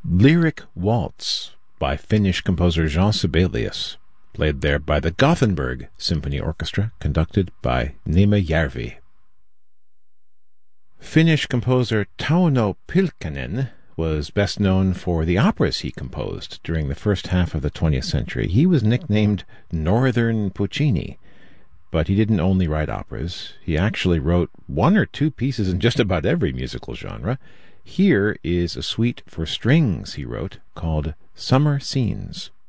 Lyric Waltz by Finnish composer Jean Sibelius, played there by the Gothenburg Symphony Orchestra, conducted by Niina Järvi. Finnish composer Tauno Pylkkänen was best known for the operas he composed during the first half of the 20th century. He was nicknamed Northern Puccini, but he didn't only write operas. He actually wrote one or two pieces in just about every musical genre. Here is a suite for strings he wrote called Summer Scenes.